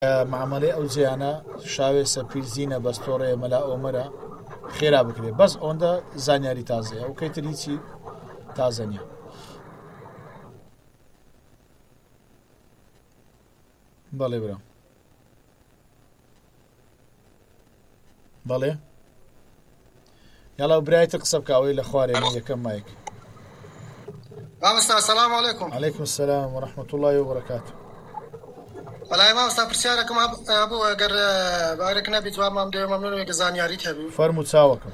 معاملەی ئەو جیانە شاوێ سەرپیرزینە بەستۆڕەیە مەلا ئۆمەرە خێرا بکرێت بەس ئەوەندە زانیاری تازەیە ئەو کەیتر هیچی تازە نییە. بەڵێ برا بەڵێ یاڵا برایتە قسە بکەوەی لە خوارێنە یەکەم مایک. مامۆستا سەلام عەلەیکوم. عەلەیکم سەلام وەرەحمەتوڵڵاهی وبەرەکاتوه. وەڵای مامۆستا پرسیارێکم هەبوو ئەگەر بارێک نەبی جواب مام دەوێ مەمنونم کە زانیاریت هەبوو. فەرموو چاوەکەم.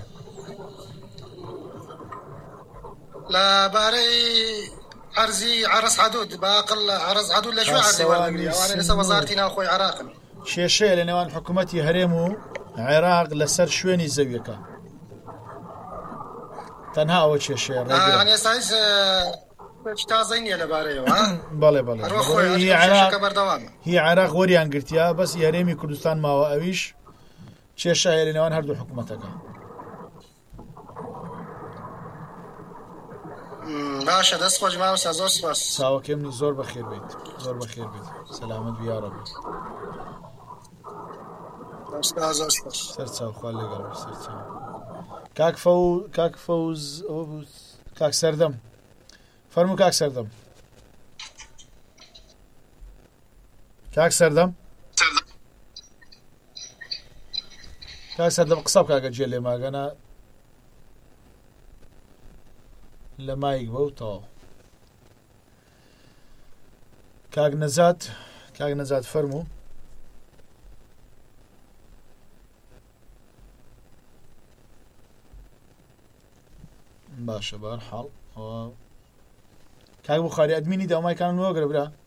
لەبارەی عەرزی عەرەس حەدود بەئەقڵ عەرەس حەدود لە شوێ عەرزی وەردەگری ئەوانە لەسەر وەزارەتی ناوخۆی عێراقن. کێشەیە لە نێوان حکوومەتی هەرێم و عێراق لەسەر شوێنی زەویەکە. تەنها ئەوە کێشەیە ڕێگرە. ئێستا هیچ تازەی نییە لەبارەیەوە. بەڵێ بەڵێ هی عێراق وەریان گرتیا بەس هەرێمی کوردستان ماوە ئەویش کێشەیە لە نێوان هەردوو حکوومەتەکە. باشە دەست خۆش مامۆستا زۆر سوپاس. چاوەکەمنی زۆر بەخێر بیت زۆر بەخێر بیت سەلامەت بی یا ڕەبی. سەر چاوخوا لەگەڵ سەر چاو. کاک فەوز کاک سەردەم فەرموو کاک سەردەم. کاک سەردەم کاک سەردەم قسە بکاکە جێ لێ ماگەنە لە مایک بە و تەواو. کاک نەزات فەرموو. باشە بەهەرحاڵ کاک بوخاری ئەدمینی داوامای کانم وەگرە برا.